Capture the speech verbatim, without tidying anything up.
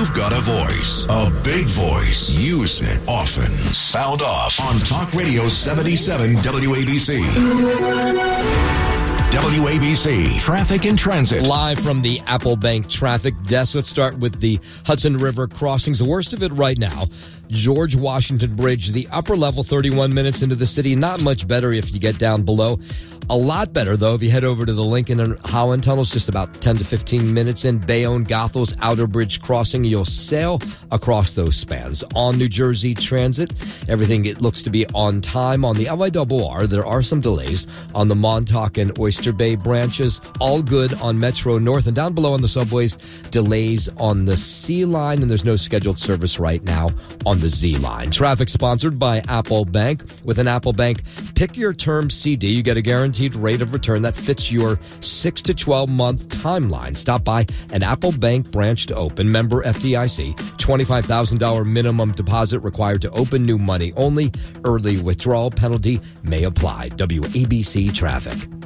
You've got a voice, a big voice. Use it often. Sound off on Talk Radio seventy-seven W A B C. W A B C Traffic and Transit. Live from the Apple Bank traffic desk. Let's start with the Hudson River crossings. The worst of it right now, George Washington Bridge, the upper level, thirty-one minutes into the city. Not much better if you get down below. A lot better, though, if you head over to the Lincoln and Holland tunnels, just about ten to fifteen minutes in. Bayonne, Gothel's Outer Bridge crossing. You'll sail across those spans. On New Jersey Transit, everything it looks to be on time. On the L I R R, there are some delays on the Montauk and Oyster Bay branches. All good on Metro North. And down below on the subways, delays on the C line, and there's no scheduled service right now on the Z line. Traffic sponsored by Apple Bank. With an Apple Bank, pick your term C D. You get a guaranteed rate of return that fits your six to twelve month timeline. Stop by an Apple Bank branch to open. Member F D I C. twenty-five thousand dollars minimum deposit required to open. New money only. Early withdrawal penalty may apply. W A B C Traffic.